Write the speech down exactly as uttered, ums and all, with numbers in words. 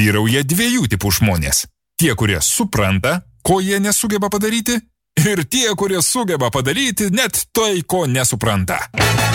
Vyrauja dviejų tipų žmonės. Tie, kurie supranta, ko jie nesugeba padaryti, ir tie, kurie sugeba padaryti net tai, ko nesupranta.